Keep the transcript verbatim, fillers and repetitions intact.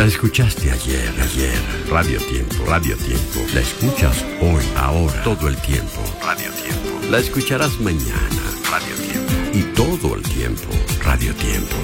La escuchaste ayer, ayer. Radio Tiempo, Radio Tiempo. La escuchas hoy, ahora, todo el tiempo. Radio Tiempo. La escucharás mañana. Radio Tiempo. Y todo el tiempo. Radio Tiempo.